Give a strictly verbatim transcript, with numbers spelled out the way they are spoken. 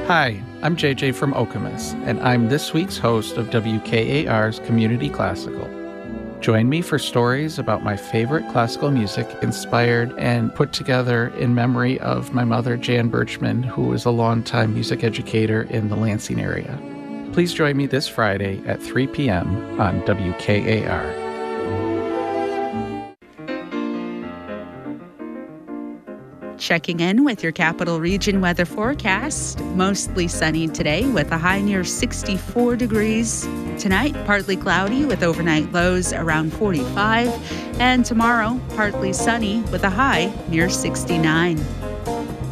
Hi, I'm J J from Okemos, and I'm this week's host of W K A R's Community Classical. Join me for stories about my favorite classical music inspired and put together in memory of my mother, Jan Birchman, who was a longtime music educator in the Lansing area. Please join me this Friday at three p.m. on W K A R. Checking in with your Capital Region weather forecast. Mostly sunny today with a high near sixty-four degrees. Tonight, partly cloudy with overnight lows around forty-five. And tomorrow, partly sunny with a high near sixty-nine.